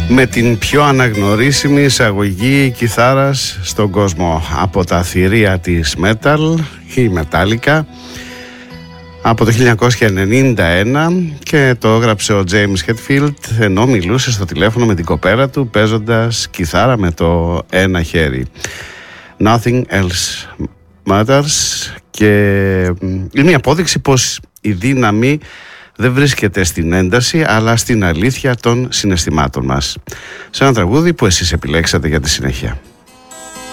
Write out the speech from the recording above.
με την πιο αναγνωρίσιμη εισαγωγή κιθάρας στον κόσμο από τα θηρία της metal, η Metallica, από το 1991, και το έγραψε ο James Hetfield ενώ μιλούσε στο τηλέφωνο με την κοπέρα του παίζοντας κιθάρα με το ένα χέρι. Nothing else matters, και είναι η απόδειξη πως η δύναμη δεν βρίσκεται στην ένταση αλλά στην αλήθεια των συναισθημάτων μας. Σε ένα τραγούδι που εσείς επιλέξατε για τη συνέχεια.